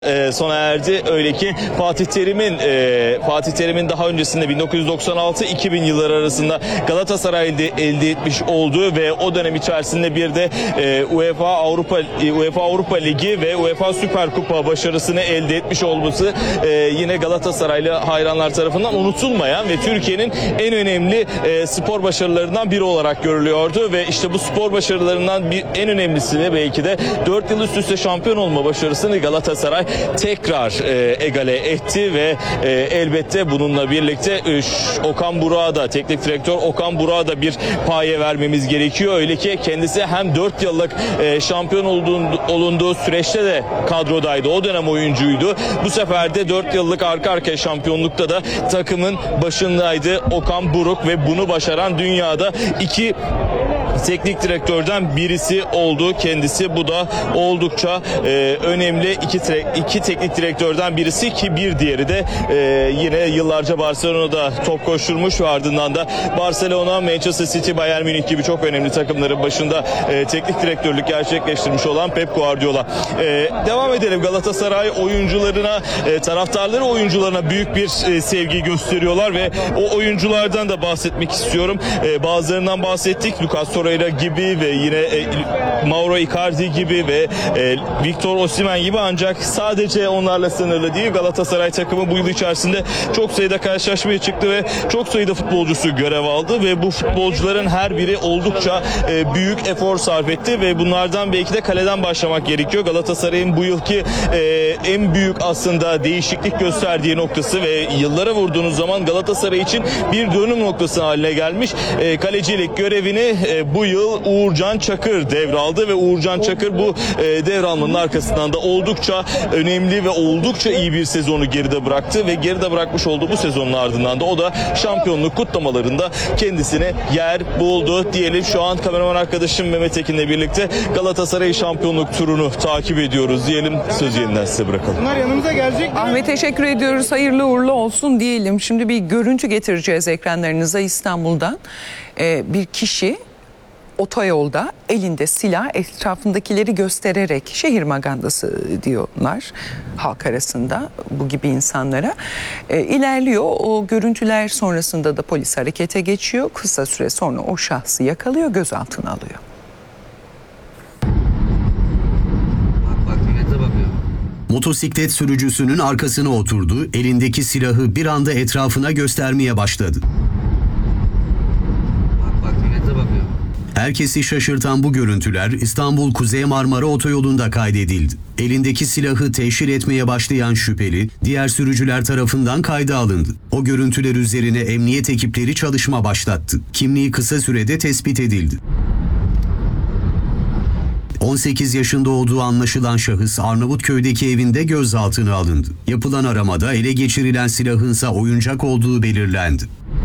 Sona erdi. Öyle ki Fatih Terim'in daha öncesinde 1996-2000 yılları arasında Galatasaray'da elde etmiş olduğu ve o dönem içerisinde bir de UEFA Avrupa Ligi ve UEFA Süper Kupa başarısını elde etmiş olması yine Galatasaraylı hayranlar tarafından unutulmayan ve Türkiye'nin en önemli spor başarılarından biri olarak görülüyordu ve işte bu spor başarılarından en önemlisini belki de 4 yıl üst üste şampiyon olma başarısını Galatasaray tekrar egale etti ve elbette bununla birlikte Okan Burak'a da, teknik direktör Okan Burak'a da bir paye vermemiz gerekiyor. Öyle ki kendisi hem 4 yıllık şampiyon olunduğu süreçte de kadrodaydı. O dönem oyuncuydu. Bu sefer de 4 yıllık arka arkaya şampiyonlukta da takımın başındaydı Okan Buruk ve bunu başaran dünyada iki teknik direktörden birisi oldu kendisi. Bu da oldukça önemli iki teknik direktörden birisi ki bir diğeri de yine yıllarca Barcelona'da top koşturmuş ve ardından da Barcelona, Manchester City, Bayern Münih gibi çok önemli takımların başında teknik direktörlük gerçekleştirmiş olan Pep Guardiola. Devam edelim. Galatasaray oyuncularına, taraftarları oyuncularına büyük bir sevgi gösteriyorlar ve o oyunculardan da bahsetmek istiyorum. Bazılarından bahsettik. Lucas Torreira gibi ve yine Mauro Icardi gibi ve Victor Osimhen gibi, ancak sadece onlarla sınırlı değil. Galatasaray takımı bu yıl içerisinde çok sayıda karşılaşmaya çıktı ve çok sayıda futbolcusu görev aldı ve bu futbolcuların her biri oldukça büyük efor sarf etti ve bunlardan belki de kaleden başlamak gerekiyor. Galatasaray'ın bu yılki en büyük aslında değişiklik gösterdiği noktası ve yıllara vurduğunuz zaman Galatasaray için bir dönüm noktası haline gelmiş. Kalecilik görevini bu yıl Uğurcan Çakır devraldı ve Uğurcan Çakır bu devralmanın arkasından da oldukça önemli ve oldukça iyi bir sezonu geride bıraktı ve geride bırakmış olduğu bu sezonun ardından da o da şampiyonluk kutlamalarında kendisine yer buldu diyelim. Şu an kameraman arkadaşım Mehmet Ekin'le birlikte Galatasaray şampiyonluk turunu takip ediyoruz diyelim. Sözü yeniden size bırakalım. Bunlar yanımıza gelecek mi? Ahmet, teşekkür ediyoruz. Hayırlı uğurlu olsun diyelim. Şimdi bir görüntü getireceğiz ekranlarınıza İstanbul'dan. Bir kişi otoyolda elinde silah etrafındakileri göstererek, şehir magandası diyorlar halk arasında bu gibi insanlara, ilerliyor. O görüntüler sonrasında da polis harekete geçiyor. Kısa süre sonra o şahsı yakalıyor, gözaltına alıyor. Motosiklet sürücüsünün arkasına oturdu, elindeki silahı bir anda etrafına göstermeye başladı. Herkesi şaşırtan bu görüntüler İstanbul Kuzey Marmara Otoyolu'nda kaydedildi. Elindeki silahı teşhir etmeye başlayan şüpheli diğer sürücüler tarafından kayda alındı. O görüntüler üzerine emniyet ekipleri çalışma başlattı. Kimliği kısa sürede tespit edildi. 18 yaşında olduğu anlaşılan şahıs Arnavutköy'deki evinde gözaltına alındı. Yapılan aramada ele geçirilen silahınsa oyuncak olduğu belirlendi.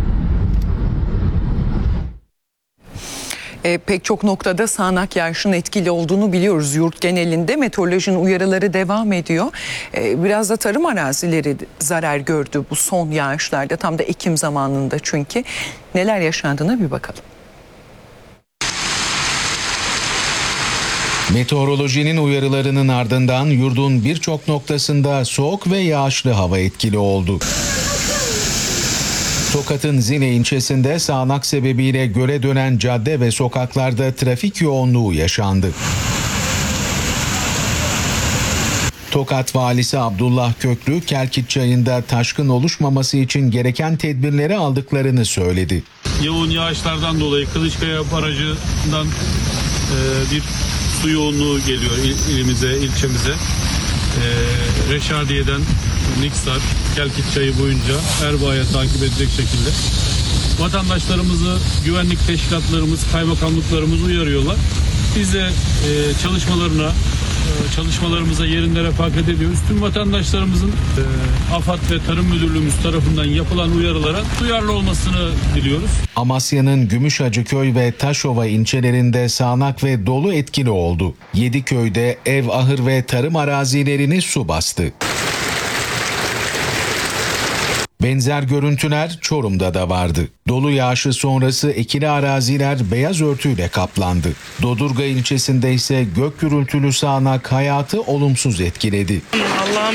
Pek çok noktada sağanak yağışın etkili olduğunu biliyoruz. Yurt genelinde meteorolojinin uyarıları devam ediyor. Biraz da tarım arazileri zarar gördü bu son yağışlarda. Tam da Ekim zamanında çünkü. Neler yaşandığına bir bakalım. Meteorolojinin uyarılarının ardından yurdun birçok noktasında soğuk ve yağışlı hava etkili oldu. Tokat'ın Zine ilçesinde sağanak sebebiyle göle dönen cadde ve sokaklarda trafik yoğunluğu yaşandı. Tokat Valisi Abdullah Köklü, Kelkit Çayı'nda taşkın oluşmaması için gereken tedbirleri aldıklarını söyledi. Yoğun yağışlardan dolayı Kılıçkaya Barajı'ndan bir su yoğunluğu geliyor ilimize, ilçemize. Reşadiye'den Niksar, Kelkit Çayı boyunca Erbaa'ya takip edecek şekilde. Vatandaşlarımızı güvenlik teşkilatlarımız, kaymakamlıklarımız uyarıyorlar. Biz de çalışmalarımıza yerinde refakat ediyoruz. Tüm vatandaşlarımızın AFAD ve Tarım Müdürlüğümüz tarafından yapılan uyarılara duyarlı olmasını diliyoruz. Amasya'nın Gümüşhacıköy ve Taşova ilçelerinde sağanak ve dolu etkili oldu. 7 köyde ev, ahır ve tarım arazilerini su bastı. Benzer görüntüler Çorum'da da vardı. Dolu yağışı sonrası ekili araziler beyaz örtüyle kaplandı. Dodurga ilçesinde ise gök gürültülü sağanak hayatı olumsuz etkiledi.